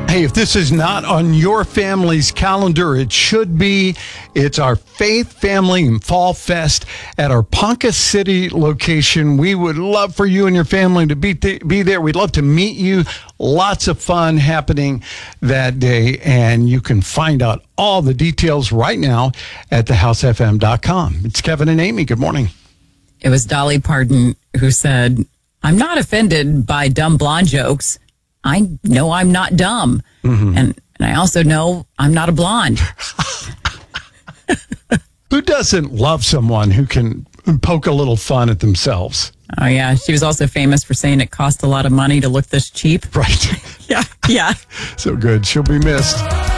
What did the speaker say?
Hey, if this is not on your family's calendar, it should be. It's our Faith, Family, and Fall Fest at our Ponca City location. We would love for you and your family to be there. We'd love to meet you. Lots of fun happening that day, and you can find out all the details right now at thehousefm.com. It's Kevin and Amy. Good morning. It was Dolly Parton who said, "I'm not offended by dumb blonde jokes. I know I'm not dumb. And I also know I'm not a blonde." Who doesn't love someone who can poke a little fun at themselves? Oh, yeah. She was also famous for saying it cost a lot of money to look this cheap. Right. Yeah. So good. She'll be missed.